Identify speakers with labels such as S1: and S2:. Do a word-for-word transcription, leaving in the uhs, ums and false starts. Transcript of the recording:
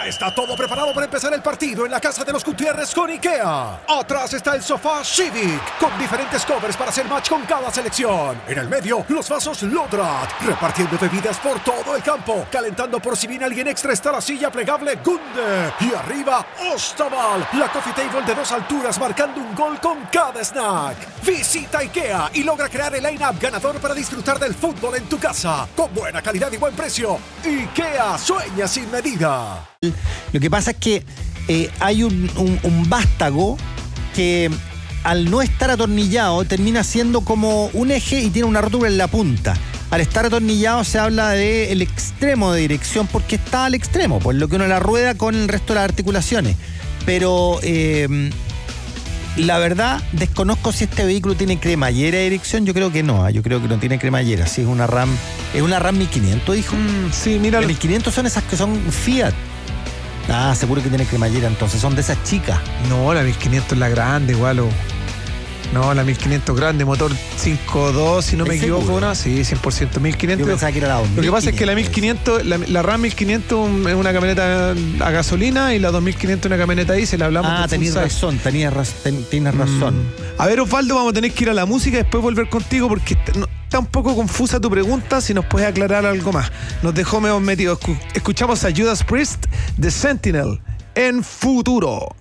S1: Ya está todo preparado para empezar el partido en la casa de los Gutiérrez con IKEA. Atrás está el sofá Civic, con diferentes covers para hacer match con cada selección. En el medio, los vasos Lodrat, repartiendo bebidas por todo el campo. Calentando por si viene alguien extra está la silla plegable Gunde. Y arriba, Ostaval, la coffee table de dos alturas marcando un gol con cada snack. Visita IKEA y logra crear el line-up ganador para disfrutar del fútbol en tu casa. Con buena calidad y buen precio. IKEA, sueña sin medida.
S2: Lo que pasa es que eh, hay un, un, un vástago que al no estar atornillado termina siendo como un eje y tiene una rótula en la punta. Al estar atornillado se habla del extremo de dirección porque está al extremo, por lo que uno la rueda con el resto de las articulaciones. Pero eh, la verdad desconozco si este vehículo tiene cremallera de dirección. Yo creo que no, yo creo que no tiene cremallera. Sí, es una RAM, es una RAM mil quinientos, dijo.
S3: Mm, sí, mira.
S2: Las mil quinientos son esas que son Fiat. Ah, seguro que tiene cremallera, entonces son de esas chicas.
S3: No, la mil quinientos es la grande, igual. O... No, la mil quinientos grande, motor cinco punto dos, si no me equivoco,
S2: seguro?
S3: ¿no? Sí, cien por ciento. mil quinientos.
S2: Yo pensaba que era la dos mil quinientos.
S3: Lo que pasa es que la mil quinientos, la, la RAM mil quinientos es una camioneta a gasolina y la dos mil quinientos es una camioneta diésel. Hablamos
S2: Ah,
S3: de
S2: tenías razón, tenías, raz, ten, tienes razón.
S3: Mm. A ver, Osvaldo, vamos a tener que ir a la música y después volver contigo porque no, está un poco confusa tu pregunta, si nos puedes aclarar algo más. Nos dejó medio metido. Escuchamos a Judas Priest de Sentinel en Futuro.